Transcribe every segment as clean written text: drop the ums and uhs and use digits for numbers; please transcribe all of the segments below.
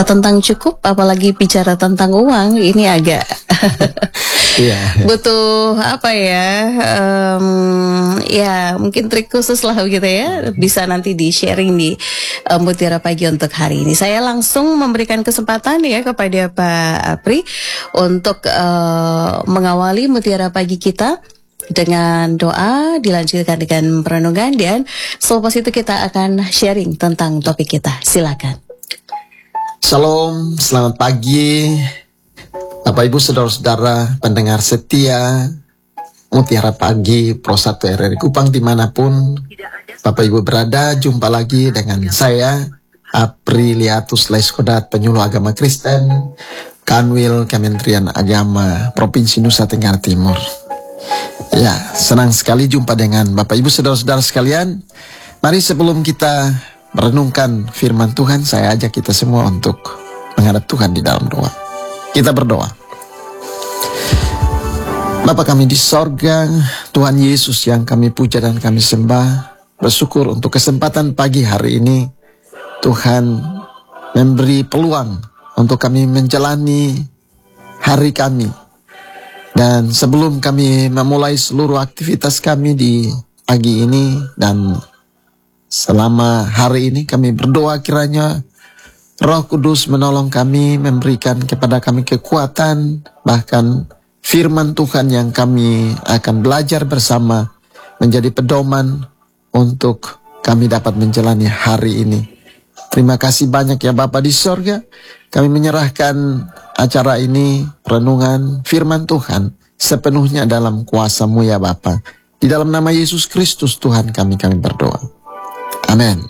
Bicara tentang cukup, apalagi bicara tentang uang, ini agak butuh apa ya? Ya mungkin trik khusus lah gitu ya. Bisa nanti di sharing di Mutiara Pagi untuk hari ini. Saya langsung memberikan kesempatan ya kepada Pak Apri untuk mengawali Mutiara Pagi kita dengan doa, dilanjutkan dengan perenungan, dan selepas itu kita akan sharing tentang topik kita. Silakan. Shalom, selamat pagi Bapak Ibu saudara-saudara pendengar setia Mutiara Pagi Pro 1 RRI Kupang dimanapun Bapak Ibu berada. Jumpa lagi dengan saya Apriliatus Leskodat, penyuluh agama Kristen, Kanwil Kementerian Agama Provinsi Nusa Tenggara Timur. Ya, senang sekali jumpa dengan Bapak Ibu saudara-saudara sekalian. Mari sebelum kita merenungkan firman Tuhan, saya ajak kita semua untuk menghadap Tuhan di dalam doa. Kita berdoa. Bapa kami di sorga, Tuhan Yesus yang kami puja dan kami sembah, bersyukur untuk kesempatan pagi hari ini. Tuhan memberi peluang untuk kami menjalani hari kami. Dan sebelum kami memulai seluruh aktivitas kami di pagi ini dan selama hari ini, kami berdoa kiranya Roh Kudus menolong kami, memberikan kepada kami kekuatan, bahkan firman Tuhan yang kami akan belajar bersama menjadi pedoman untuk kami dapat menjalani hari ini. Terima kasih banyak ya Bapa di sorga. Kami menyerahkan acara ini, renungan firman Tuhan, sepenuhnya dalam kuasa-Mu ya Bapa. Di dalam nama Yesus Kristus Tuhan kami berdoa. Amin.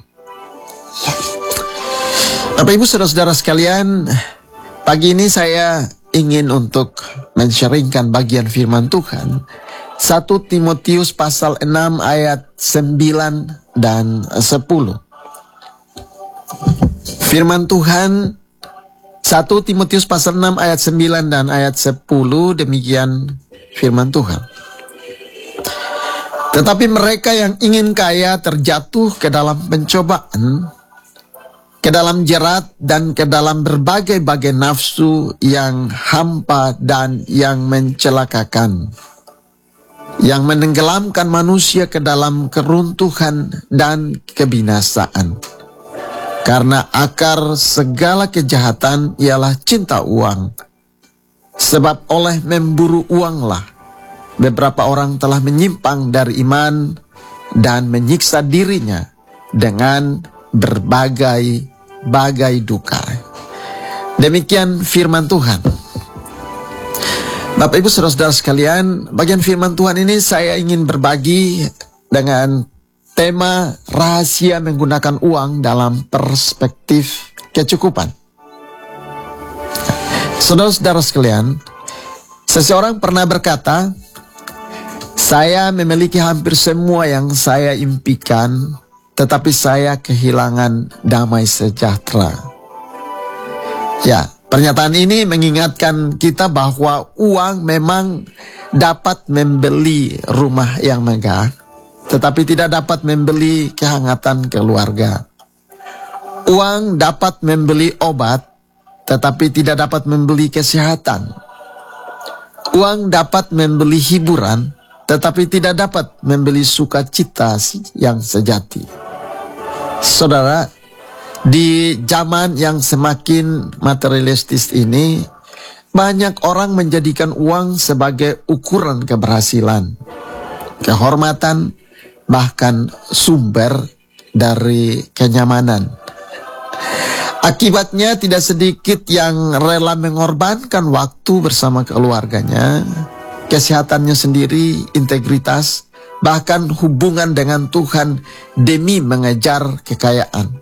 Bapak Ibu saudara-saudara sekalian, pagi ini saya ingin untuk men-sharingkan bagian firman Tuhan 1 Timotius pasal 6 ayat 9 dan 10. Firman Tuhan 1 Timotius pasal 6 ayat 9 dan ayat 10, demikian firman Tuhan. Tetapi mereka yang ingin kaya terjatuh ke dalam pencobaan, ke dalam jerat, dan ke dalam berbagai-bagai nafsu yang hampa dan yang mencelakakan, yang menenggelamkan manusia ke dalam keruntuhan dan kebinasaan. Karena akar segala kejahatan ialah cinta uang. Sebab oleh memburu uanglah beberapa orang telah menyimpang dari iman dan menyiksa dirinya dengan berbagai duka. Demikian firman Tuhan. Bapak Ibu saudara-saudara sekalian, bagian firman Tuhan ini saya ingin berbagi dengan tema rahasia menggunakan uang dalam perspektif kecukupan. Saudara-saudara sekalian, seseorang pernah berkata, saya memiliki hampir semua yang saya impikan, tetapi saya kehilangan damai sejahtera. Ya, pernyataan ini mengingatkan kita bahwa uang memang dapat membeli rumah yang megah, tetapi tidak dapat membeli kehangatan keluarga. Uang dapat membeli obat, tetapi tidak dapat membeli kesehatan. Uang dapat membeli hiburan, tetapi tidak dapat membeli sukacita yang sejati. Saudara, di zaman yang semakin materialistis ini, banyak orang menjadikan uang sebagai ukuran keberhasilan, kehormatan, bahkan sumber dari kenyamanan. Akibatnya tidak sedikit yang rela mengorbankan waktu bersama keluarganya, kesehatannya sendiri, integritas, bahkan hubungan dengan Tuhan demi mengejar kekayaan.